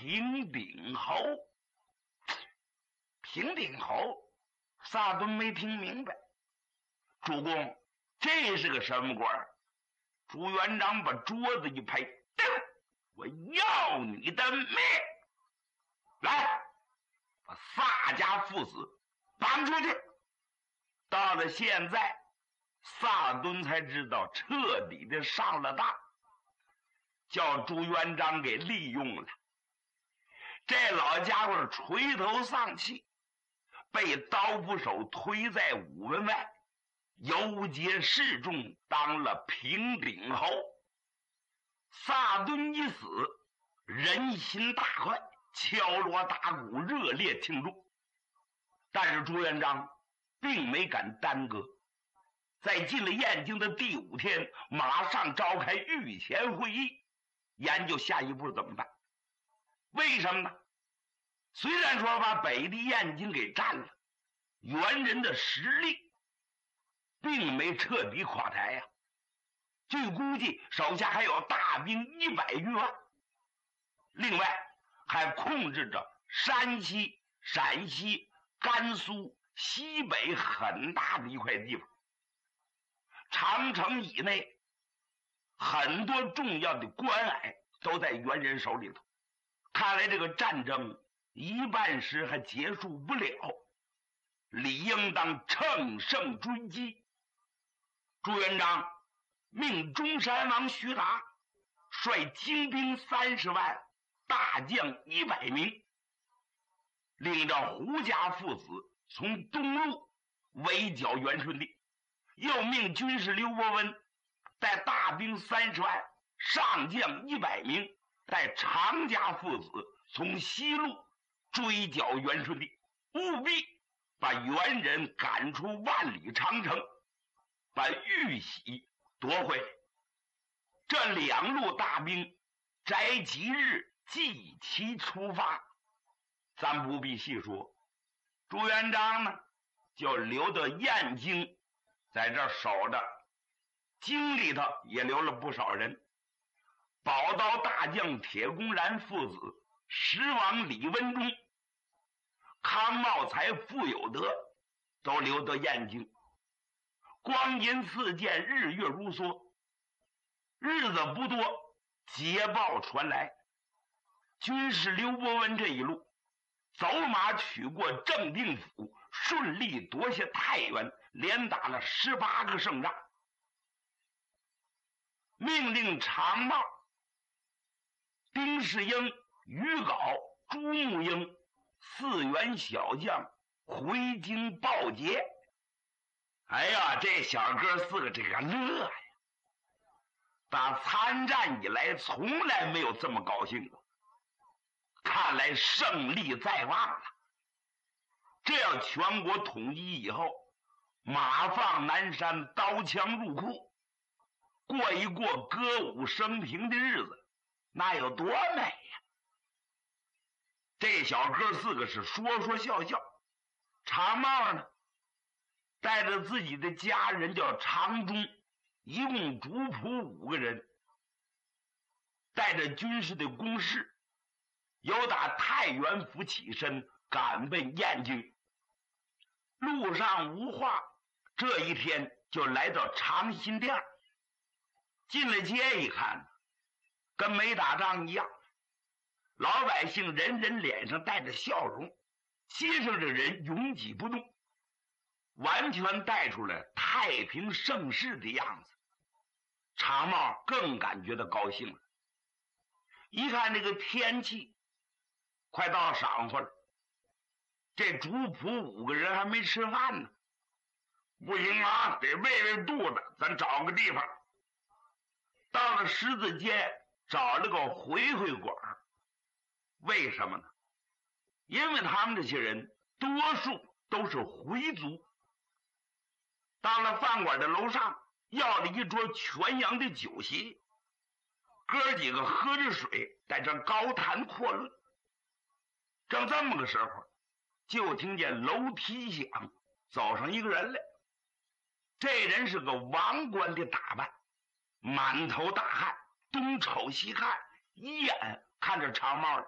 平顶侯。平顶侯，萨敦没听明白。主公，这是个什么官？朱元璋把桌子一拍，我要你的命！来，把萨家父子绑出去。到了现在，萨敦才知道彻底的上了当，叫朱元璋给利用了。这老家伙垂头丧气，被刀斧手推在午门外，游街示众，当了平顶侯。萨敦一死，人心大快，敲锣打鼓，热烈庆祝。但是朱元璋并没敢耽搁，在进了燕京的第5天，马上召开御前会议，研究下一步怎么办。为什么呢？虽然说把北地燕京给占了，元人的实力并没彻底垮台呀。据估计，手下还有大兵100余万，另外还控制着山西、陕西、甘肃、西北很大的一块地方。长城以内很多重要的关隘都在元人手里头，看来这个战争一半时还结束不了，理应当乘胜追击。朱元璋命中山王徐达率精兵30万，大将100名，领着胡家父子从东路围剿元顺帝，又命军师刘伯温带大兵30万，上将100名，带常家父子从西路追剿元顺帝，务必把元人赶出万里长城，把玉玺夺回。这2路大兵择吉日即期出发，咱不必细说。朱元璋呢，就留到燕京，在这守着，京里头也留了不少人。宝刀大将铁公然父子，石王李文忠、康茂才、傅有德都留到燕京。光阴似箭，日月如梭，日子不多，捷报传来，军师刘伯温这一路走马取过正定府，顺利夺下太原，连打了18个胜仗。命令常茂、丁世英、于镐、朱木英4员小将回京报捷。哎呀，这小哥4个这个乐呀！打参战以来从来没有这么高兴过，看来胜利在望了。这要全国统一以后，马放南山，刀枪入库，过一过歌舞升平的日子，那有多美呀！这小哥4个是说说笑笑。常茂呢，带着自己的家人叫常忠，一共主仆5个人，带着军事的公事，由打太原府起身，赶奔燕京。路上无话，这一天就来到长辛店。进了街一看，跟没打仗一样，老百姓人人脸上带着笑容，街上的人拥挤不动，完全带出了太平盛世的样子。常茂更感觉到高兴了。一看这个天气快到晌午了，这主仆5个人还没吃饭呢。不行啊，得喂喂肚子，咱找个地方。到了十字街，找了个回回馆。为什么呢？因为他们这些人多数都是回族。到了饭馆的楼上，要了一桌全羊的酒席，哥几个喝着水，在这高谈阔论。正这么个时候，就听见楼梯响，走上一个人来。这人是个王官的打扮，满头大汗，东瞅西看，一眼看着常茂了。